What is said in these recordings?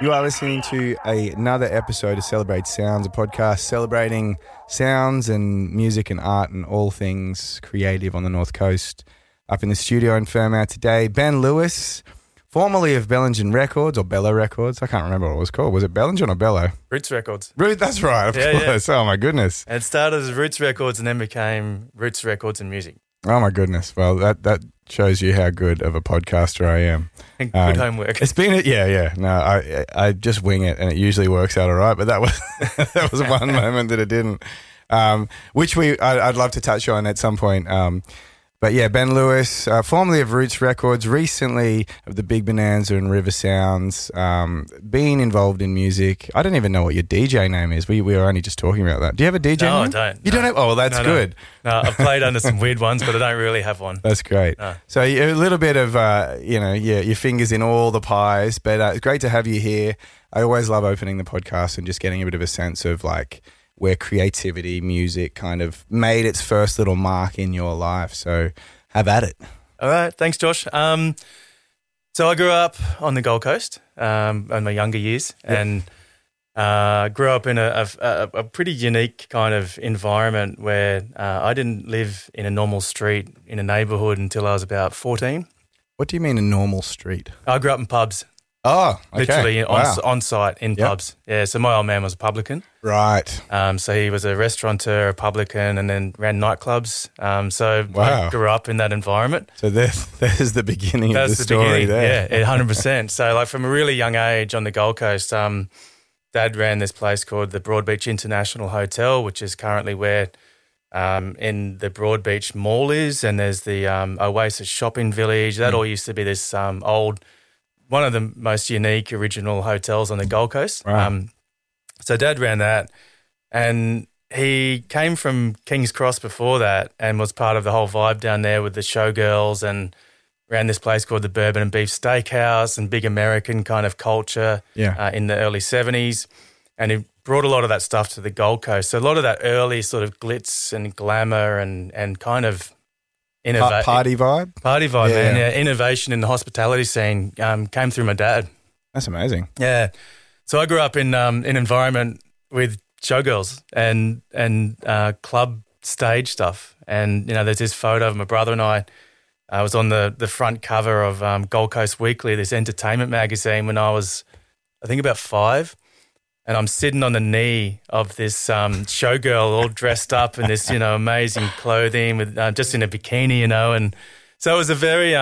You are listening to another episode of Celebrate Sounds, a podcast celebrating sounds and music and art and all things creative on the North Coast. Up in the studio in Fairmount today, Ben Lewis, formerly of Bellingen Records or Bello Records. I can't remember what it was called. Was it Bellingen or Bello? Roots Records. That's right, of course. Yeah. Oh, my goodness. It started as Roots Records and then became Roots Records and Music. Oh, my goodness. Well, that shows you how good of a podcaster I am. Good homework. It's been, No, I just wing it and it usually works out all right, but that was that was one moment that it didn't, which I'd love to touch on at some point. But yeah, Ben Lewis, formerly of Roots Records, recently of the Big Bonanza and River Sounds, being involved in music. I don't even know what your DJ name is. We were only just talking about that. Do you have a DJ name? No, I don't. You don't have? Oh, well, that's good. No, I've played under some weird ones, but I don't really have one. That's great. No. So a little bit of, your fingers in all the pies, but it's great to have you here. I always love opening the podcast and just getting a bit of a sense of like where creativity, music kind of made its first little mark in your life. So have at it. All right. Thanks, Josh. So I grew up on the Gold Coast in my younger years and grew up in a pretty unique kind of environment where I didn't live in a normal street in a neighbourhood until I was about 14. What do you mean a normal street? I grew up in pubs. Oh, okay. Literally Wow. on site in pubs. Yeah, so my old man was a publican. Right. So he was a restaurateur, a publican, and then ran nightclubs. So Wow. I grew up in that environment. So there's the beginning of That's the story beginning. there. Yeah, 100%. So like from a really young age on the Gold Coast, Dad ran this place called the Broadbeach International Hotel, which is currently where in the Broadbeach Mall is, and there's the Oasis Shopping Village. That all used to be this one of the most unique original hotels on the Gold Coast. Wow. So Dad ran that, and he came from King's Cross before that and was part of the whole vibe down there with the showgirls and ran this place called the Bourbon and Beef Steakhouse and big American kind of culture in the early 70s. And he brought a lot of that stuff to the Gold Coast. So a lot of that early sort of glitz and glamour and kind of Party vibe? Party vibe, man. Yeah, innovation in the hospitality scene came through my dad. That's amazing. Yeah. So I grew up in an environment with showgirls and club stage stuff. And, there's this photo of my brother and I. I was on the front cover of Gold Coast Weekly, this entertainment magazine, when I was, I think, about 5. And I'm sitting on the knee of this showgirl all dressed up in this, amazing clothing with just in a bikini, and so it was a very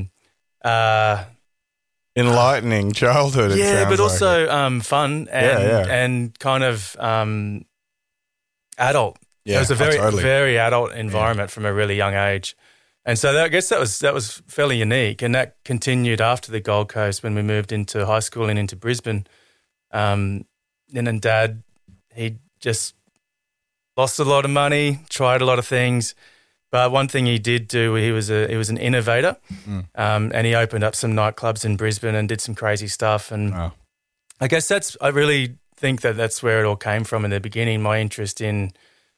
enlightening childhood. But also fun and kind of adult. Yeah, it was a very totally. very adult environment from a really young age, and so I guess that was fairly unique, and that continued after the Gold Coast when we moved into high school and into Brisbane. And then Dad, he just lost a lot of money, tried a lot of things, but one thing he did do, he was an innovator, and he opened up some nightclubs in Brisbane and did some crazy stuff. And wow. I guess I really think that's where it all came from in the beginning. My interest in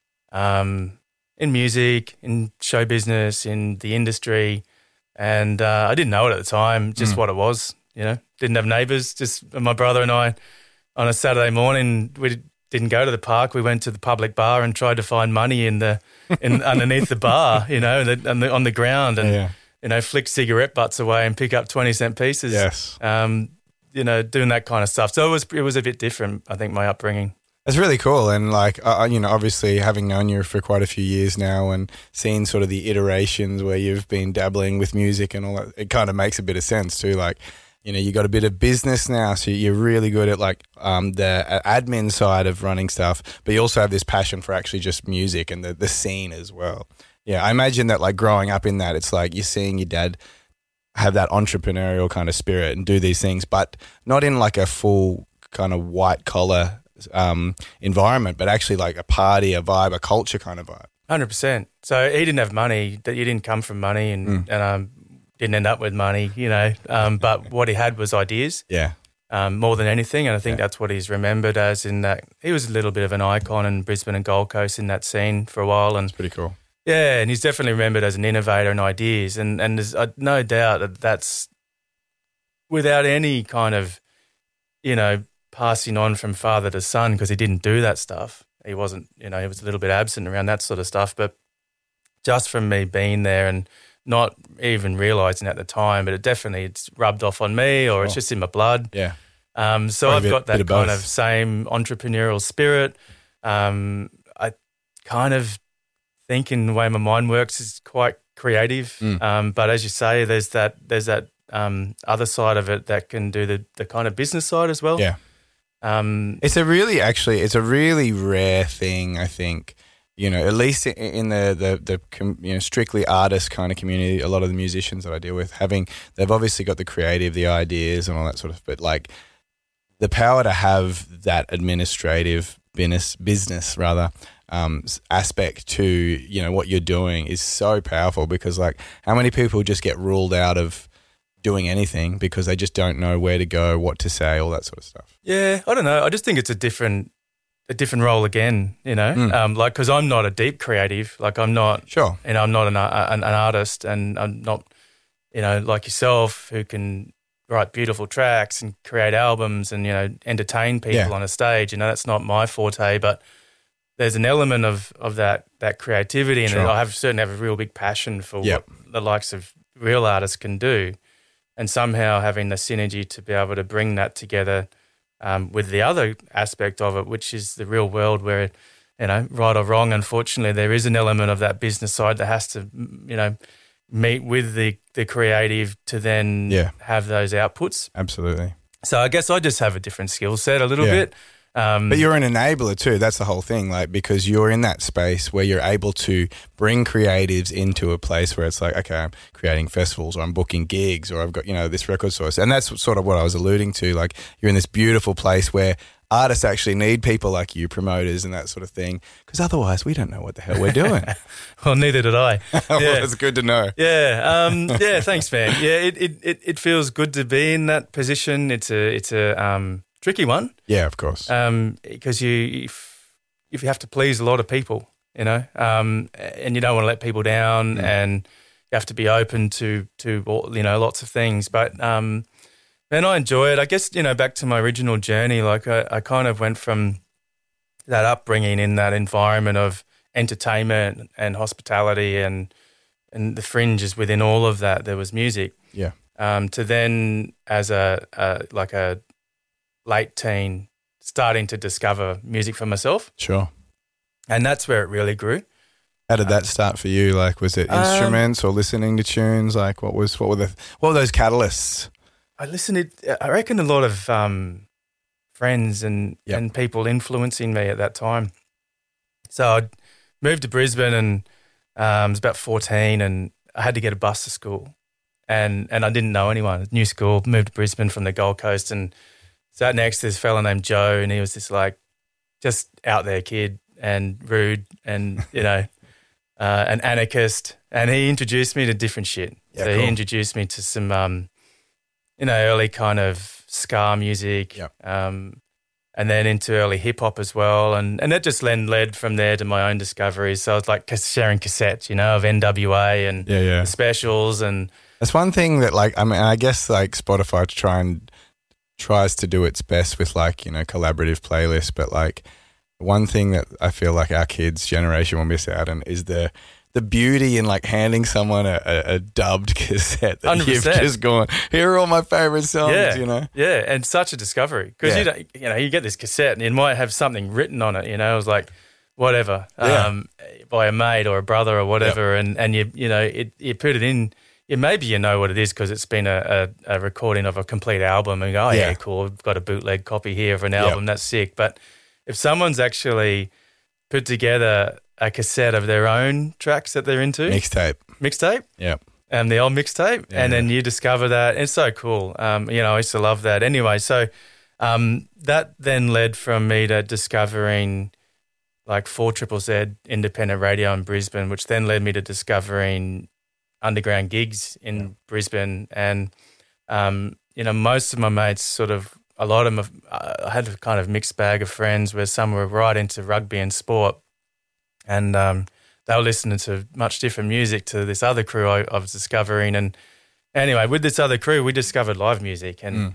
music, in show business, in the industry, and I didn't know it at the time, just what it was. Didn't have neighbours, just my brother and I. On a Saturday morning, we didn't go to the park. We went to the public bar and tried to find money underneath the bar, on the ground, and flick cigarette butts away and pick up 20-cent pieces. Yes, doing that kind of stuff. So it was a bit different, I think, my upbringing. That's really cool, and obviously having known you for quite a few years now and seeing sort of the iterations where you've been dabbling with music and all that, it kind of makes a bit of sense too. Like, you got a bit of business now, so you're really good at the admin side of running stuff, but you also have this passion for actually just music and the scene as well. Yeah, I imagine that growing up in that, it's like you're seeing your dad have that entrepreneurial kind of spirit and do these things, but not in a full kind of white collar environment, but actually a party, a vibe, a culture kind of vibe. 100%. So he didn't have money, that he didn't come from money and didn't end up with money, but what he had was ideas. Yeah. More than anything, and I think that's what he's remembered as, in that he was a little bit of an icon in Brisbane and Gold Coast in that scene for a while. And it's pretty cool. Yeah, and he's definitely remembered as an innovator in ideas, and there's no doubt that that's without any kind of passing on from father to son because he didn't do that stuff. He wasn't, he was a little bit absent around that sort of stuff. But just from me being there and not even realising at the time, but it's rubbed off on me, or it's just in my blood. Yeah. So I've got that kind of same entrepreneurial spirit. I kind of think in the way my mind works is quite creative. But as you say, there's that other side of it that can do the kind of business side as well. Yeah. It's a really rare thing, I think, at least in the strictly artist kind of community. A lot of the musicians that I deal with they've obviously got the creative, the ideas and all that sort of, but like the power to have that administrative business rather, aspect to, what you're doing is so powerful, because like how many people just get ruled out of doing anything because they just don't know where to go, what to say, all that sort of stuff. Yeah, I don't know. I just think it's a different role again, like, because I'm not a deep creative. Like I'm not, sure, I'm not an artist, and I'm not, like yourself, who can write beautiful tracks and create albums and, entertain people on a stage. That's not my forte, but there's an element of that creativity, and I certainly have a real big passion for what the likes of real artists can do. And somehow having the synergy to be able to bring that together with the other aspect of it, which is the real world where, right or wrong, unfortunately, there is an element of that business side that has to, meet with the creative to then have those outputs. Absolutely. So I guess I just have a different skill set a little bit. But you're an enabler too. That's the whole thing, like, because you're in that space where you're able to bring creatives into a place where it's like, okay, I'm creating festivals, or I'm booking gigs, or I've got, this record source. And that's sort of what I was alluding to. Like, you're in this beautiful place where artists actually need people like you, promoters and that sort of thing, because otherwise we don't know what the hell we're doing. Well, neither did I. Well, it's good to know. Yeah. Thanks, man. Yeah. It feels good to be in that position. It's a tricky one. Yeah, of course. Because if you have to please a lot of people, and you don't want to let people down, and you have to be open to lots of things. But man, I enjoy it. I guess, back to my original journey, like I kind of went from that upbringing in that environment of entertainment and hospitality and the fringes within all of that, there was music. Yeah. To then as a late teen, starting to discover music for myself. Sure. And that's where it really grew. How did that start for you? Like, was it instruments or listening to tunes? Like, what were those catalysts? I reckon a lot of friends and people influencing me at that time. So I moved to Brisbane and I was about 14, and I had to get a bus to school. And I didn't know anyone. New school, moved to Brisbane from the Gold Coast, and sat next to this fella named Joe, and he was this like just out there kid and rude and, an anarchist. And he introduced me to different shit. Yeah, so cool. He introduced me to some, early kind of ska music, and then into early hip hop as well. And that just led from there to my own discoveries. So I was like sharing cassettes, of NWA and the Specials. And that's one thing that, like, I mean, I guess like Spotify tries to do its best with, like, collaborative playlists, but like one thing that I feel like our kids' generation will miss out on is the beauty in like handing someone a dubbed cassette that 100%. You've just gone, here are all my favorite songs, Yeah, and such a discovery, because you get this cassette and it might have something written on it, it was like whatever, by a mate or a brother or whatever, and you put it in. Yeah, maybe you know what it is because it's been a recording of a complete album, and you go, yeah, cool, I've got a bootleg copy here of an album, that's sick. But if someone's actually put together a cassette of their own tracks that they're into, mixtape, the old mixtape, and then you discover that, it's so cool. I used to love that. Anyway, so that then led from me to discovering like 4ZZZ independent radio in Brisbane, which then led me to discovering underground gigs in Brisbane. And, most of my mates a lot of them, I had a kind of mixed bag of friends where some were right into rugby and sport, and they were listening to much different music to this other crew I was discovering. And anyway, with this other crew, we discovered live music, and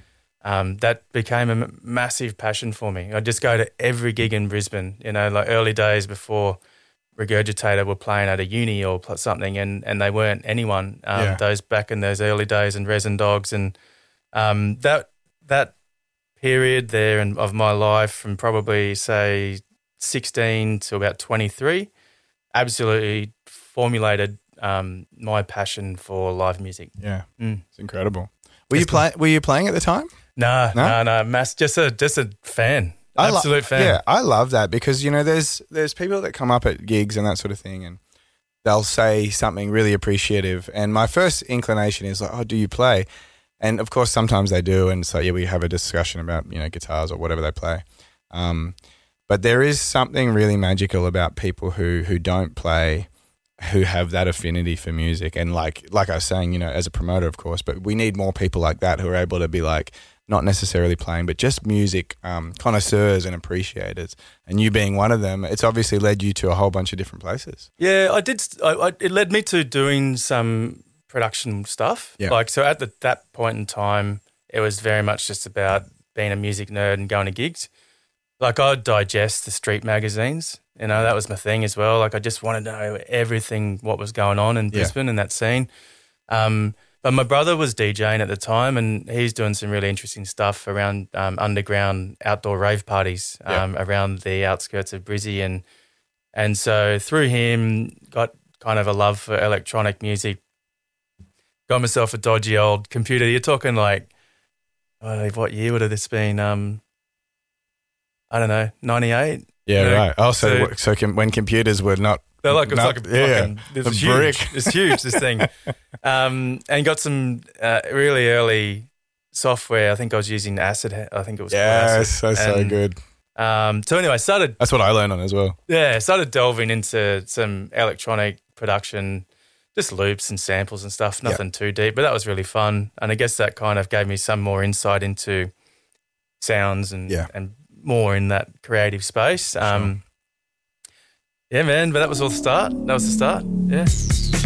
that became a massive passion for me. I'd just go to every gig in Brisbane, like early days before Regurgitator were playing at a uni or something, and they weren't anyone. Those back in those early days, and Resin Dogs, and that period there of my life from probably say 16 to about 23, absolutely formulated my passion for live music. Yeah, It's incredible. Were you playing at the time? No. Just a fan. Absolute fan. Yeah, I love that because, there's people that come up at gigs and that sort of thing, and they'll say something really appreciative. And my first inclination is like, oh, do you play? And of course, sometimes they do. And so, we have a discussion about, guitars or whatever they play. But there is something really magical about people who don't play, who have that affinity for music. And like I was saying, as a promoter, of course, but we need more people like that who are able to be like, not necessarily playing, but just music connoisseurs and appreciators. And you being one of them, it's obviously led you to a whole bunch of different places. Yeah, I did. It led me to doing some production stuff. Yeah. So at that point in time, it was very much just about being a music nerd and going to gigs. Like I'd digest the street magazines. That was my thing as well. Like I just wanted to know everything, what was going on in Brisbane and that scene. But my brother was DJing at the time, and he's doing some really interesting stuff around underground outdoor rave parties around the outskirts of Brizzy. And so through him, got kind of a love for electronic music, got myself a dodgy old computer. You're talking like, what year would have this been? I don't know, 98? Yeah, right. Oh, so when computers were not... They're like, it's like a fucking, a brick. It's huge, this thing. And got some really early software. I think I was using Acid. I think it was Acid. So good. So anyway, That's what I learned on as well. Yeah, started delving into some electronic production, just loops and samples and stuff, nothing too deep, but that was really fun. And I guess that kind of gave me some more insight into sounds and more in that creative space. Sure. Yeah, man, but that was the start. Yeah.